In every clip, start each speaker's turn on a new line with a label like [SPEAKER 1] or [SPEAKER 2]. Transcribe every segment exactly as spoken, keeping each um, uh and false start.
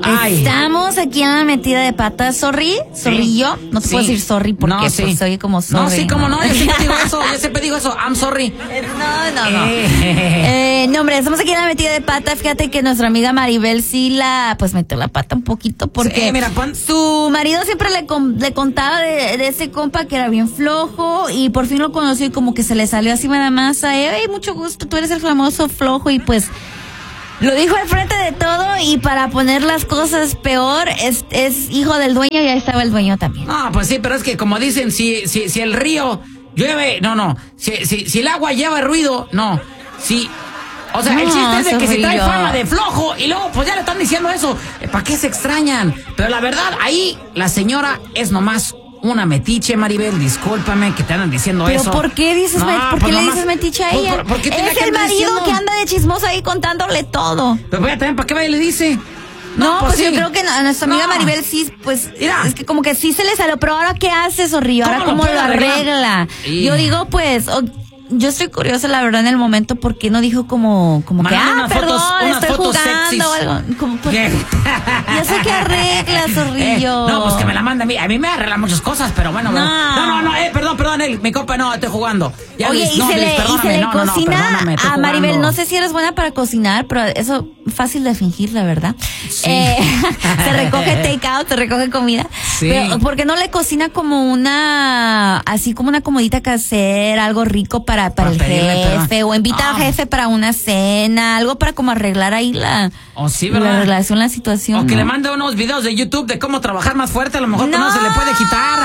[SPEAKER 1] Ay.
[SPEAKER 2] Estamos aquí en la metida de patas, sorry, sorry
[SPEAKER 1] Sí.
[SPEAKER 2] yo. No te
[SPEAKER 1] Sí.
[SPEAKER 2] puedo decir sorry porque
[SPEAKER 1] No, sí.
[SPEAKER 2] pues, soy como sorry.
[SPEAKER 1] No, sí, como no, yo siempre digo eso, yo siempre digo eso, I'm sorry.
[SPEAKER 2] No, no, no.
[SPEAKER 1] Eh.
[SPEAKER 2] Eh, no, hombre, estamos aquí en la metida de pata. Fíjate que nuestra amiga Maribel sí la, pues metió la pata un poquito porque
[SPEAKER 1] Sí, mira, pon-
[SPEAKER 2] su marido siempre le, con- le contaba de, de ese compa que era bien flojo y por fin lo conoció y como que se le salió así nada más a él. Hey, mucho gusto, tú eres el famoso flojo y pues lo dijo al frente de todo y para poner las cosas peor es, es hijo del dueño y ahí estaba el dueño también.
[SPEAKER 1] No, pues sí, pero es que como dicen, si, si, si el río llueve, no, no, si, si, si el agua lleva ruido, no, si... O sea, el
[SPEAKER 2] No,
[SPEAKER 1] chiste es de que si trae
[SPEAKER 2] zorrillo.
[SPEAKER 1] fama de flojo y luego pues ya le están diciendo eso, ¿para qué se extrañan? Pero la verdad, ahí la señora es nomás una metiche, Maribel, discúlpame que te andan diciendo
[SPEAKER 2] ¿Pero
[SPEAKER 1] eso.
[SPEAKER 2] por qué dices,
[SPEAKER 1] No,
[SPEAKER 2] met- ¿por
[SPEAKER 1] pues
[SPEAKER 2] qué le
[SPEAKER 1] nomás-
[SPEAKER 2] dices metiche a
[SPEAKER 1] pues,
[SPEAKER 2] ella?
[SPEAKER 1] ¿por- por qué tiene
[SPEAKER 2] Es
[SPEAKER 1] que
[SPEAKER 2] el
[SPEAKER 1] andar
[SPEAKER 2] marido
[SPEAKER 1] diciendo?
[SPEAKER 2] que anda de chismoso ahí contándole todo.
[SPEAKER 1] Pero voy a también, ¿para qué vaya y le dice?
[SPEAKER 2] No, pues,
[SPEAKER 1] sí.
[SPEAKER 2] yo creo que a nuestra amiga
[SPEAKER 1] No.
[SPEAKER 2] Maribel sí, pues,
[SPEAKER 1] Mira.
[SPEAKER 2] es que como que sí se le salió, pero ahora ¿qué hace, Zorrillo? Ahora
[SPEAKER 1] ¿Cómo lo
[SPEAKER 2] ¿cómo
[SPEAKER 1] puede
[SPEAKER 2] lo
[SPEAKER 1] arreglar?
[SPEAKER 2] arregla?
[SPEAKER 1] Y-
[SPEAKER 2] Yo digo, pues, o- yo estoy curiosa, la verdad, en el momento, porque no dijo como, como que,
[SPEAKER 1] Mándame
[SPEAKER 2] ah,
[SPEAKER 1] unas
[SPEAKER 2] perdón,
[SPEAKER 1] fotos- unas
[SPEAKER 2] estoy
[SPEAKER 1] fotos
[SPEAKER 2] jugando
[SPEAKER 1] sexys.
[SPEAKER 2] o algo. Como, pues,
[SPEAKER 1] ¿Qué?
[SPEAKER 2] ya sé que arregla, Zorrillo.
[SPEAKER 1] Eh, no, pues que me la manda a mí. A mí me arregla muchas cosas, pero bueno.
[SPEAKER 2] No.
[SPEAKER 1] bueno. no, no, no, eh, perdón, perdón, eh, mi compa, no, estoy jugando. Ya,
[SPEAKER 2] Oye,
[SPEAKER 1] Luis,
[SPEAKER 2] y
[SPEAKER 1] no,
[SPEAKER 2] se
[SPEAKER 1] Luis,
[SPEAKER 2] le, y
[SPEAKER 1] perdóname,
[SPEAKER 2] se le
[SPEAKER 1] no, no, no,
[SPEAKER 2] cocina
[SPEAKER 1] perdóname, estoy
[SPEAKER 2] a Maribel.
[SPEAKER 1] jugando.
[SPEAKER 2] No sé si eres buena para cocinar, pero eso fácil de fingir, la verdad.
[SPEAKER 1] Sí.
[SPEAKER 2] Eh, se recoge take out, se recoge comida.
[SPEAKER 1] Sí.
[SPEAKER 2] Pero ¿por qué no le cocina como una, así como una comidita casera, algo rico para, para,
[SPEAKER 1] Para
[SPEAKER 2] el
[SPEAKER 1] pedirle,
[SPEAKER 2] jefe?
[SPEAKER 1] pero-
[SPEAKER 2] O invita al
[SPEAKER 1] Ah.
[SPEAKER 2] jefe para una cena, algo para como arreglar ahí la,
[SPEAKER 1] Oh, sí,
[SPEAKER 2] la
[SPEAKER 1] ¿verdad?
[SPEAKER 2] relación, la situación.
[SPEAKER 1] O que
[SPEAKER 2] ¿no?
[SPEAKER 1] le mande unos videos de YouTube de cómo trabajar más fuerte, a lo mejor que
[SPEAKER 2] No.
[SPEAKER 1] no se le puede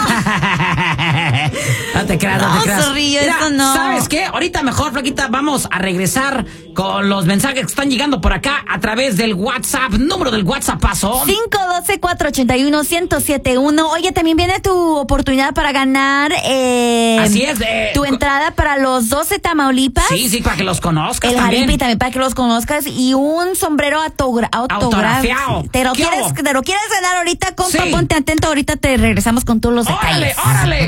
[SPEAKER 1] quitar. No te creas, no,
[SPEAKER 2] No,
[SPEAKER 1] te creas.
[SPEAKER 2] Zorrillo,
[SPEAKER 1] Mira,
[SPEAKER 2] eso no.
[SPEAKER 1] ¿sabes qué? Ahorita mejor, Flaquita, vamos a regresar con los mensajes que están llegando por acá a través del WhatsApp, número del WhatsApp paso.
[SPEAKER 2] cinco uno dos, cuatro ocho uno, uno cero siete uno. Oye, también viene tu oportunidad para ganar eh,
[SPEAKER 1] Así es, eh,
[SPEAKER 2] tu entrada para los doce Tamaulipas.
[SPEAKER 1] Sí, sí, para que los conozcas
[SPEAKER 2] El
[SPEAKER 1] también.
[SPEAKER 2] Jaripi también para que los conozcas y un sombrero autogra
[SPEAKER 1] Autografiado.
[SPEAKER 2] ¿Te lo
[SPEAKER 1] ¿Qué
[SPEAKER 2] quieres,
[SPEAKER 1] hubo?
[SPEAKER 2] te lo quieres ganar ahorita, compa?
[SPEAKER 1] Sí.
[SPEAKER 2] Ponte atento, ahorita te regresamos con todos los
[SPEAKER 1] ¡Órale,
[SPEAKER 2] detalles.
[SPEAKER 1] órale!